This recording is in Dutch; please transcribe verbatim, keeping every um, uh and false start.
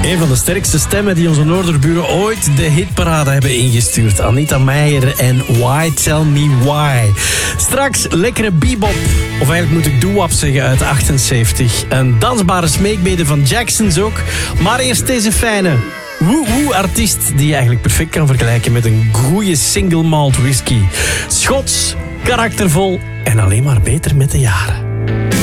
Een van de sterkste stemmen die onze Noorderburen ooit de hitparade hebben ingestuurd. Anita Meijer en Why Tell Me Why. Straks lekkere bebop, of eigenlijk moet ik doo-wop zeggen, uit achtenzeventig. Een dansbare smeekbede van Jacksons ook. Maar eerst deze fijne woe-woe-artiest die je eigenlijk perfect kan vergelijken met een goede single malt whisky. Schots, karaktervol en alleen maar beter met de jaren.